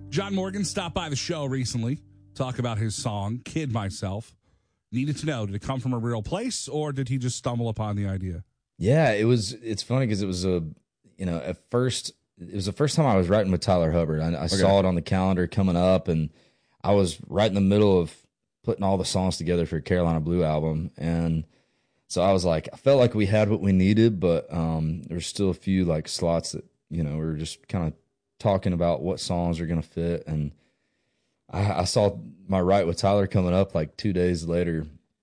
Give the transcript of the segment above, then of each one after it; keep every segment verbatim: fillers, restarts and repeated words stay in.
John Morgan stopped by the show recently, talk about his song, Kid Myself. Needed to know, did it come from a real place or did he just stumble upon the idea? Yeah, it was, it's funny because it was a, you know, at first, it was the first time I was writing with Tyler Hubbard. I, I okay. saw it on the calendar coming up, and I was right in the middle of putting all the songs together for Carolina Blue album. And so I was like, I felt like we had what we needed, but um, there's still a few like slots that, you know, we were just kind of talking about what songs are going to fit. And I, I saw my write with Tyler coming up like two days later.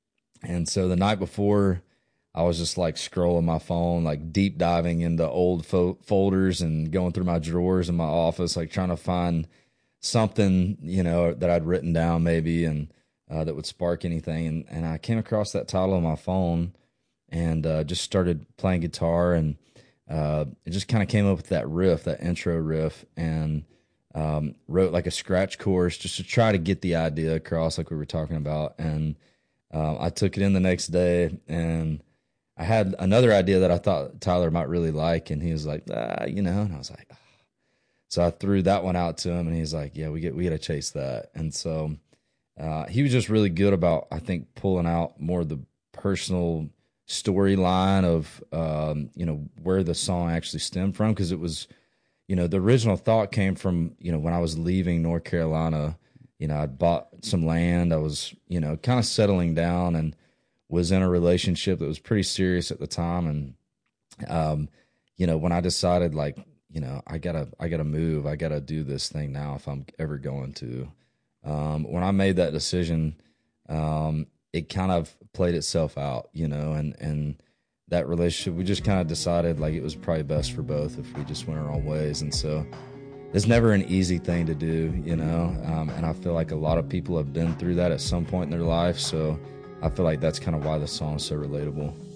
And so the night before, I was just like scrolling my phone, like deep diving into old fo- folders and going through my drawers in my office, like trying to find something, you know, that I'd written down maybe and uh, that would spark anything. And, and I came across that title on my phone and uh, just started playing guitar. And uh, it just kind of came up with that riff, that intro riff, and um, wrote like a scratch chorus just to try to get the idea across like we were talking about. And uh, I took it in the next day, and I had another idea that I thought Tyler might really like, and he was like, ah, you know, and I was like, ah. So I threw that one out to him, and he's like, yeah, we get, we got to chase that. And so uh, he was just really good about, I think, pulling out more of the personal storyline of, um, you know, where the song actually stemmed from. Cause it was, you know, the original thought came from, you know, when I was leaving North Carolina, you know, I'd bought some land. I was, you know, kind of settling down and was in a relationship that was pretty serious at the time. And, um, you know, when I decided like, you know, I gotta, I gotta move, I gotta do this thing now if I'm ever going to, um, when I made that decision, um, it kind of played itself out, you know, and, and that relationship, we just kind of decided like it was probably best for both if we just went our own ways. And so it's never an easy thing to do, you know, um, and I feel like a lot of people have been through that at some point in their life. So I feel like that's kind of why the song is so relatable.